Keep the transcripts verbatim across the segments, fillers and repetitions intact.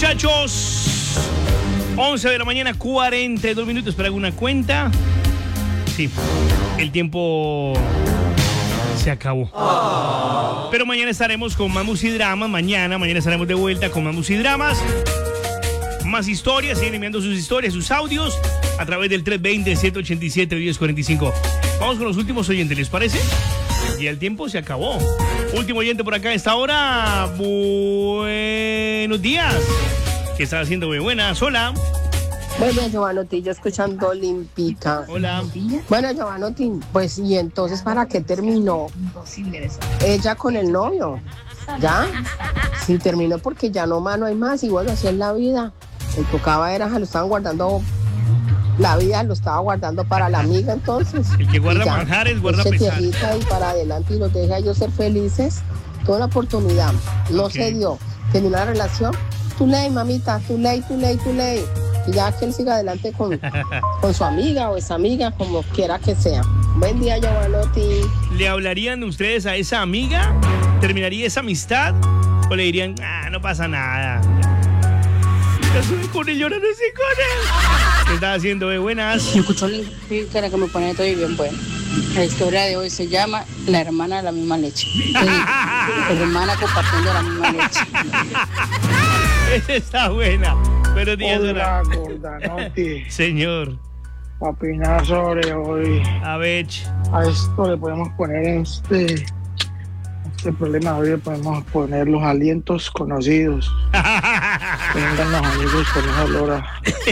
muchachos. once de la mañana, cuarenta y dos minutos. ¿Para alguna cuenta? Sí, el tiempo se acabó. Oh. Pero mañana estaremos con más musidramas. Mañana, mañana estaremos de vuelta con más musidramas. Más historias, siguen enviando sus historias, sus audios a través del tres dos cero, siete ocho siete, uno cero cuatro cinco. Vamos con los últimos oyentes, ¿les parece? Y el tiempo se acabó. Último oyente por acá a esta hora. Buenos días. ¿Qué estás haciendo? Muy buenas. Hola. Bueno, Giovanotti, yo escuchando Olímpica. Hola. Bueno, Giovanotti, pues, ¿y entonces para qué terminó ella con el novio? ¿Ya? Sí, terminó porque ya no más, no hay más. Y bueno, así es la vida. El tocaba era, lo estaban guardando, la vida lo estaba guardando para la amiga, entonces. El que guarda manjares, guarda pesares. Y para adelante y los deja a ellos ser felices. Toda la oportunidad. No okay. se dio. Terminó la relación. Tu ley, mamita, tu ley, tu ley, tu ley. Y ya que él siga adelante con, con su amiga o esa amiga, como quiera que sea. Buen día, Giovanotti. ¿Le hablarían ustedes a esa amiga? ¿Terminaría esa amistad? ¿O le dirían, ah, no pasa nada? Ya estoy con él, yo no estoy con él. ¿Qué estás haciendo, eh? Buenas. Yo escucho la cara que me pone todo y bien bueno. La historia de hoy se llama La hermana de la misma leche. La hermana compartiendo la misma leche. Esa está buena. Buenos días, hola, Gordanotti. Señor. Para opinar sobre hoy. A ver. A esto le podemos poner este... Este problema hoy le podemos poner los alientos conocidos. Vengan los amigos con esa olor a,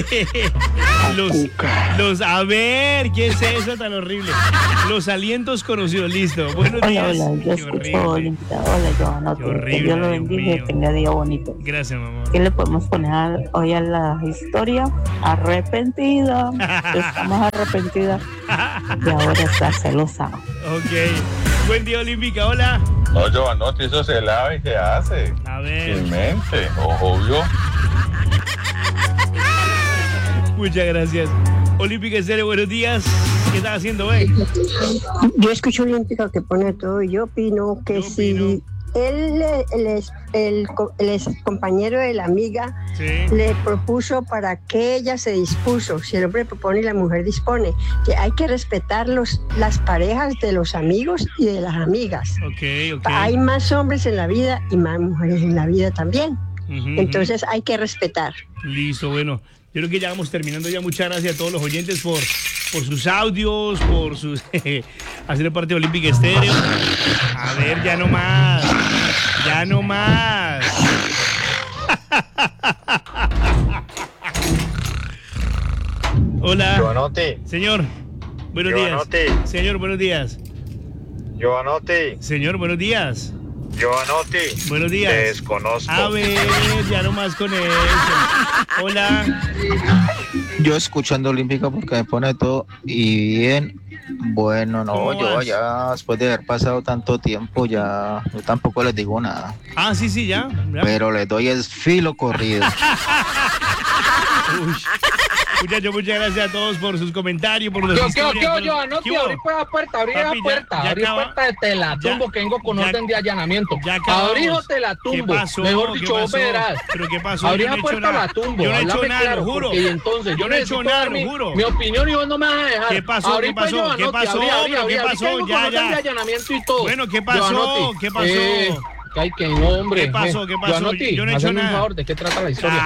a los, cuca. Los, a ver, ¿qué es eso tan horrible? Los alientos conocidos, listo. Buenos hola, días. Hola, yo escucho Olímpica. Hola, Giovanotti. Horrible, Dios lo bendiga y tenga día bonito. Gracias, mamá. ¿Qué le podemos poner hoy a la historia? Arrepentida. Estamos arrepentidas y ahora está celosa. Ok. Buen día, Olímpica. Hola. No, Giovanotti, eso se lava y se hace. A ver. Sin mente, obvio. Muchas gracias. Olímpica Estéreo, buenos días. ¿Qué estás haciendo, eh? Yo escucho Olímpica que pone todo y yo opino que yo si opino. él, el, el, el, el ex compañero de la amiga, sí, le propuso para que ella se dispuso, si el hombre propone y la mujer dispone, que hay que respetar los, las parejas de los amigos y de las amigas. Okay, okay. Hay más hombres en la vida y más mujeres en la vida también. Uh-huh, entonces hay que respetar. Listo, bueno. Yo creo que ya vamos terminando ya. Muchas gracias a todos los oyentes por, por sus audios, por sus hacer parte de Olímpica Estéreo. A ver, ya no más. Ya no más. Hola. Giovanotti. Señor, buenos Giovanotti. días. Señor, buenos días. Giovanotti. Señor, buenos días. Giovanotti. Buenos días. Te desconozco. A ver, ya no más con eso. Hola. Yo escuchando Olímpica porque me pone todo y bien. Bueno, no, yo vas? ya después de haber pasado tanto tiempo ya yo tampoco les digo nada. Ah, sí, sí, ya. ya. Pero les doy el filo corrido. Uy. Muchachos, muchas gracias a todos por sus comentarios, por los Yo, yo, yo, yo, no, tío, abrí la puerta, abrí la puerta, abrí la puerta de Telatumbo, que vengo con ya, orden de allanamiento. Abrí Telatumbo, mejor dicho, vos verás. ¿Pero qué pasó? Abrí la puerta la tumbo, yo no he hecho nada, claro, lo juro. Y entonces, yo no he hecho nada, lo juro. Mi opinión y vos no me vas a dejar. ¿Qué pasó? ¿Qué pasó? ¿Qué pasó? ¿Qué pasó? Ya, ya. Allanamiento y todo. Bueno, ¿qué pasó? ¿Qué pasó? Ay, que no, hombre. ¿Qué pasó? ¿Qué pasó? Yo no he hecho nada. Un favor, ¿de qué trata la historia?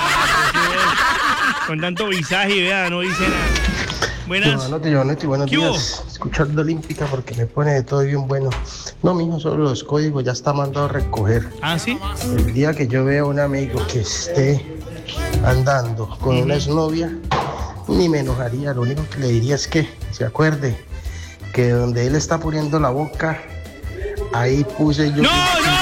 Con tanto visaje, vea, no dice nada. Buenas. Giovanotti, Giovanotti, buenos días. Escuchando Olímpica porque me pone de todo bien bueno. No, mijo, solo los códigos ya está mandado a recoger. ¿Ah, sí? El día que yo vea a un amigo que esté andando con uh-huh. una exnovia, ni me enojaría. Lo único que le diría es que se acuerde que donde él está poniendo la boca, ahí puse yo. ¡No, no!